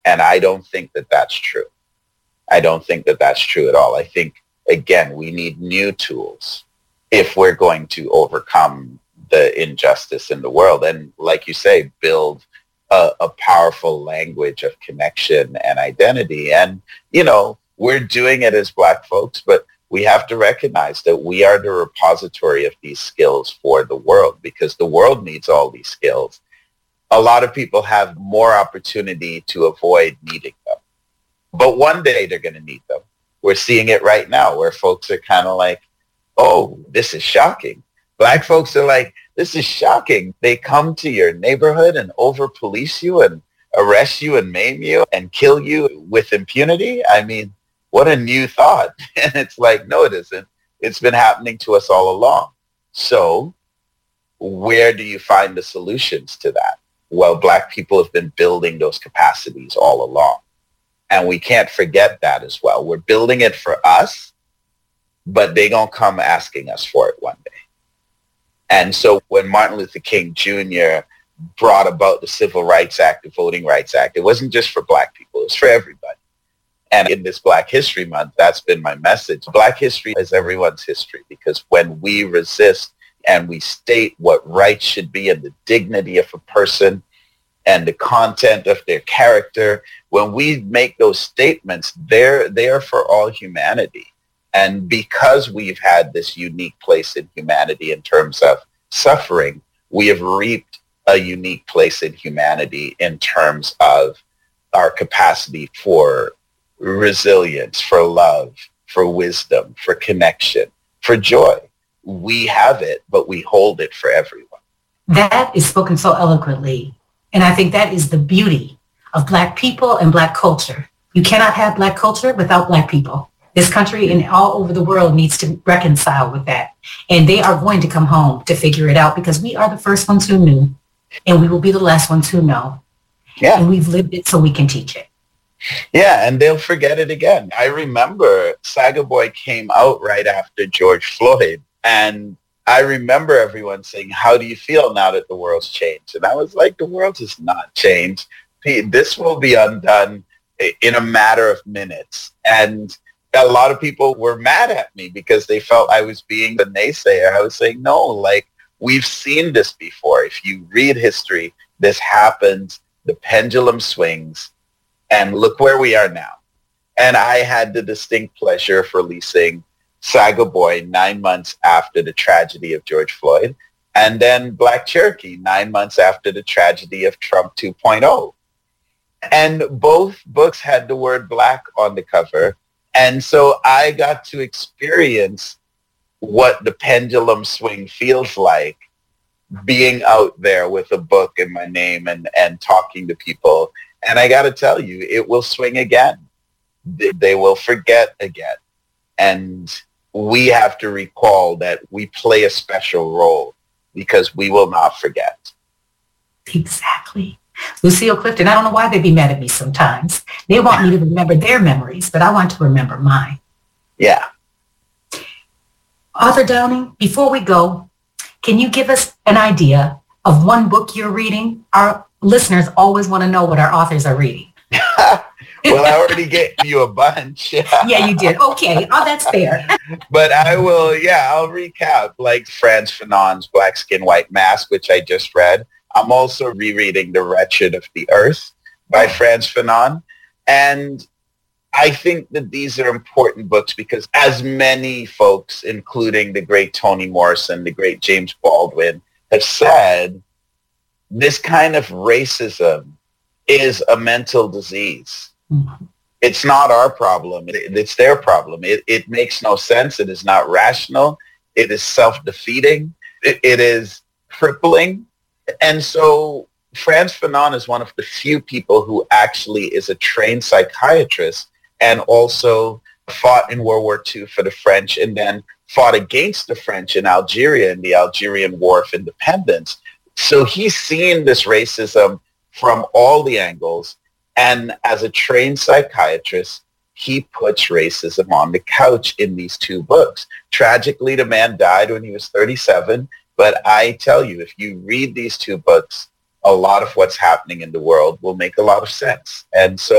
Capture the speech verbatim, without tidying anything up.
And I don't think that that's true. I don't think that that's true at all. I think, again, we need new tools if we're going to overcome the injustice in the world. And like you say, build a, a powerful language of connection and identity. And, you know, we're doing it as Black folks, but we have to recognize that we are the repository of these skills for the world, because the world needs all these skills. A lot of people have more opportunity to avoid needing them. But one day they're going to need them. We're seeing it right now where folks are kind of like, oh, this is shocking. Black folks are like, this is shocking. They come to your neighborhood and over-police you and arrest you and maim you and kill you with impunity. I mean, what a new thought. And it's like, no, it isn't. It's been happening to us all along. So where do you find the solutions to that? Well, Black people have been building those capacities all along. And we can't forget that as well. We're building it for us, but they're going to come asking us for it one day. And so when Martin Luther King Junior brought about the Civil Rights Act, the Voting Rights Act, it wasn't just for Black people, it was for everybody. And in this Black History Month, that's been my message. Black history is everyone's history, because when we resist and we state what rights should be and the dignity of a person and the content of their character, when we make those statements, they're there for all humanity. And because we've had this unique place in humanity in terms of suffering, we have reaped a unique place in humanity in terms of our capacity for resilience, for love, for wisdom, for connection, for joy. We have it, but we hold it for everyone. That is spoken so eloquently. And I think that is the beauty of Black people and Black culture. You cannot have Black culture without Black people. This country and all over the world needs to reconcile with that. And they are going to come home to figure it out, because we are the first ones who knew, and we will be the last ones who know. Yeah. And we've lived it so we can teach it. Yeah, and they'll forget it again. I remember Saga Boy came out right after George Floyd, and I remember everyone saying, how do you feel now that the world's changed? And I was like, the world has not changed. This will be undone in a matter of minutes. And a lot of people were mad at me because they felt I was being the naysayer. I was saying, no, like, we've seen this before. If you read history, this happens, the pendulum swings, and look where we are now. And I had the distinct pleasure of releasing Saga Boy nine months after the tragedy of George Floyd, and then Black Cherokee nine months after the tragedy of Trump two point oh. And both books had the word Black on the cover. And so I got to experience what the pendulum swing feels like, being out there with a book in my name and, and talking to people. And I got to tell you, it will swing again. They will forget again. And we have to recall that we play a special role, because we will not forget. Exactly. Lucille Clifton, I don't know why they'd be mad at me sometimes. They want me to remember their memories, but I want to remember mine. Yeah. Author Downing, before we go, can you give us an idea of one book you're reading? Our listeners always want to know what our authors are reading. Well, I already gave you a bunch. Yeah, you did. Okay. Oh, that's fair. But I will, yeah, I'll recap, like Frantz Fanon's Black Skin, White Mask, which I just read. I'm also rereading The Wretched of the Earth by Frantz Fanon. And I think that these are important books because, as many folks, including the great Toni Morrison, the great James Baldwin, have said, this kind of racism is a mental disease. Mm-hmm. It's not our problem. It, it's their problem. It, it makes no sense. It is not rational. It is self-defeating. It, it is crippling. And so Frantz Fanon is one of the few people who actually is a trained psychiatrist and also fought in World War Two for the French and then fought against the French in Algeria in the Algerian War of Independence. So he's seen this racism from all the angles. And as a trained psychiatrist, he puts racism on the couch in these two books. Tragically, the man died when he was thirty-seven. But I tell you, if you read these two books, a lot of what's happening in the world will make a lot of sense. And so